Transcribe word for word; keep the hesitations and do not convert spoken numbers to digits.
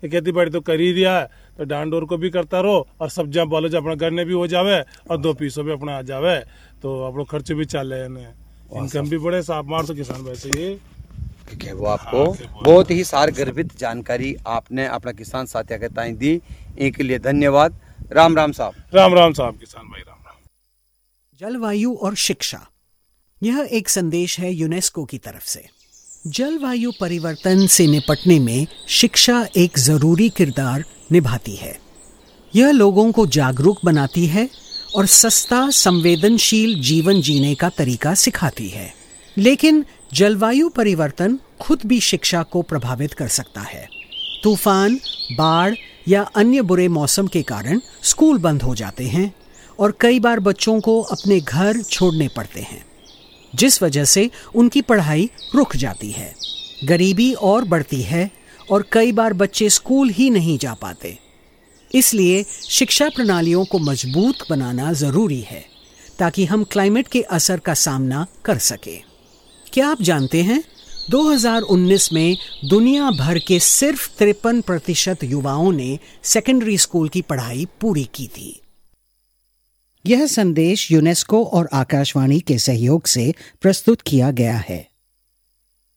खेती बाड़ी तो कर ही दिया है, तो डांडोर को भी करता रहो और सब्जियां बोलो जो अपना घर ने भी हो जावे और दो पीसों भी अपना आ जावे, तो अपना खर्च भी चले, इनकम भी बढ़े। साफ मार तो किसान वैसे ही ठीक है। वो आपको हाँ, बहुत ही सार गर्भित जानकारी आपने अपना किसान साथिया के ताई दी, इनके लिए धन्यवाद। राम राम साहब। राम राम साहब किसान भाई, राम राम। जलवायु और शिक्षा, यह एक संदेश है यूनेस्को की तरफ से। जलवायु परिवर्तन से निपटने में शिक्षा एक जरूरी किरदार निभाती है। यह लोगों को जागरूक बनाती है और सस्ता संवेदनशील जीवन जीने का तरीका सिखाती है। लेकिन जलवायु परिवर्तन खुद भी शिक्षा को प्रभावित कर सकता है। तूफान, बाढ़ या अन्य बुरे मौसम के कारण स्कूल बंद हो जाते हैं और कई बार बच्चों को अपने घर छोड़ने पड़ते हैं, जिस वजह से उनकी पढ़ाई रुक जाती है। गरीबी और बढ़ती है और कई बार बच्चे स्कूल ही नहीं जा पाते। इसलिए शिक्षा प्रणालियों को मजबूत बनाना जरूरी है ताकि हम क्लाइमेट के असर का सामना कर सकें। क्या आप जानते हैं, दो हज़ार उन्नीस में दुनिया भर के सिर्फ तिरपन प्रतिशत युवाओं ने सेकेंडरी स्कूल की पढ़ाई पूरी की थी। यह संदेश यूनेस्को और आकाशवाणी के सहयोग से प्रस्तुत किया गया है।